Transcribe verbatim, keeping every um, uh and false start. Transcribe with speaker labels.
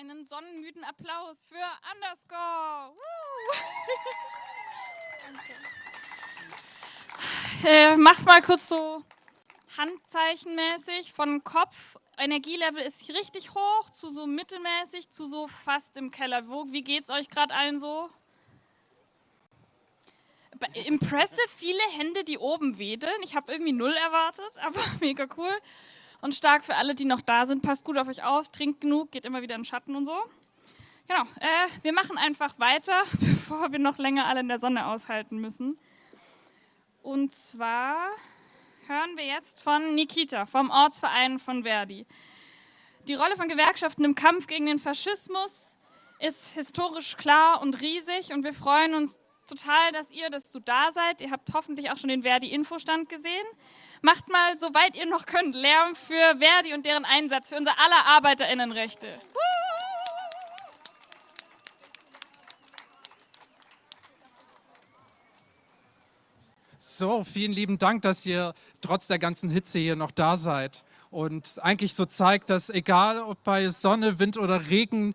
Speaker 1: einen sonnenmüden Applaus für Underscore. äh, macht mal kurz so handzeichenmäßig von Kopf. Energielevel ist richtig hoch, zu so mittelmäßig, zu so fast im Keller. Wo, wie geht's euch gerade allen so? Impressive, viele Hände, die oben wedeln. Ich habe irgendwie null erwartet, aber mega cool. Und stark für alle, die noch da sind. Passt gut auf euch auf, trinkt genug, geht immer wieder in den Schatten und so. Genau, äh, wir machen einfach weiter, bevor wir noch länger alle in der Sonne aushalten müssen. Und zwar hören wir jetzt von Nikita, vom Ortsverein von Verdi. Die Rolle von Gewerkschaften im Kampf gegen den Faschismus ist historisch klar und riesig und wir freuen uns total, dass ihr, dass du da seid. Ihr habt hoffentlich auch schon den Verdi-Infostand gesehen. Macht mal, soweit ihr noch könnt, Lärm für Verdi und deren Einsatz, für unser aller ArbeiterInnenrechte.
Speaker 2: So, vielen lieben Dank, dass ihr trotz der ganzen Hitze hier noch da seid und eigentlich so zeigt, dass egal ob bei Sonne, Wind oder Regen,